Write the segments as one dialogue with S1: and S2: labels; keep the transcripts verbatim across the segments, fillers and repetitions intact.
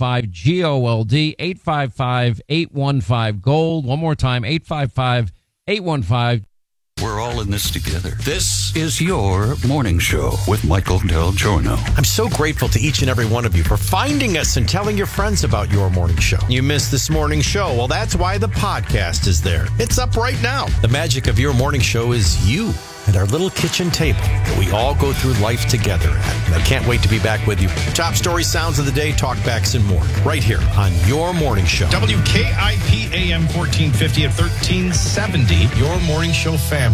S1: five, G O L D, eight five five, eight one five, GOLD. One more time, eight five five, eight one five.
S2: We're all in this together. This is your morning show with Michael Del Giorno.
S3: I'm so grateful to each and every one of you for finding us and telling your friends about your morning show. You missed this morning show. Well, that's why the podcast is there. It's up right now. The magic of your morning show is you and our little kitchen table that we all go through life together at. And I can't wait to be back with you. Top story, sounds of the day, talkbacks, and more right here on your morning show.
S4: W K I P A M fourteen fifty at thirteen seventy, your morning show family.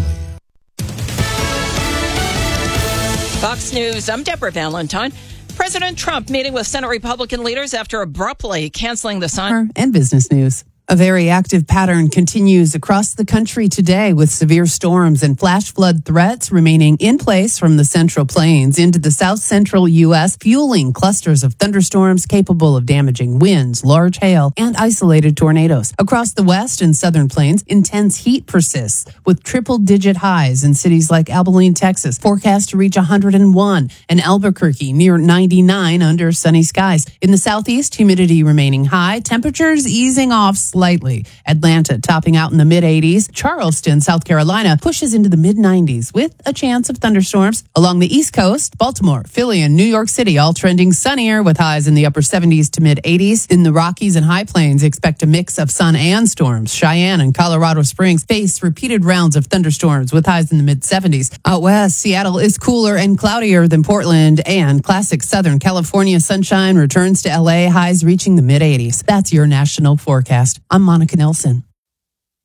S5: Fox News, I'm Deborah Valentine. President Trump meeting with Senate Republican leaders after abruptly canceling the sign.
S6: And business news. A very active pattern continues across the country today with severe storms and flash flood threats remaining in place from the Central Plains into the south central U S, fueling clusters of thunderstorms capable of damaging winds, large hail, and isolated tornadoes. Across the west and southern plains, intense heat persists with triple-digit highs in cities like Abilene, Texas, forecast to reach one hundred one, and Albuquerque near ninety-nine under sunny skies. In the southeast, humidity remaining high, temperatures easing off slightly. Atlanta topping out in the mid-eighties. Charleston, South Carolina, pushes into the mid-nineties with a chance of thunderstorms. Along the East Coast, Baltimore, Philly, and New York City all trending sunnier with highs in the upper seventies to mid-eighties. In the Rockies and High Plains, expect a mix of sun and storms. Cheyenne and Colorado Springs face repeated rounds of thunderstorms with highs in the mid-seventies. Out west, Seattle is cooler and cloudier than Portland, and classic Southern California sunshine returns to L A, highs reaching the mid-eighties. That's your national forecast. I'm Monica Nelson.